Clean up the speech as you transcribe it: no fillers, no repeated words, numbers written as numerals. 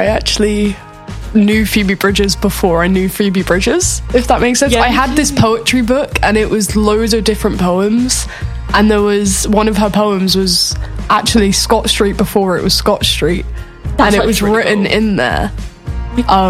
I actually knew Phoebe Bridgers before I knew Phoebe Bridgers, if that makes sense. Yeah. I had this poetry book and it was loads of different poems, and there was one of her poems was actually Scott Street before it was Scott Street. That's and it was really written cool. in there.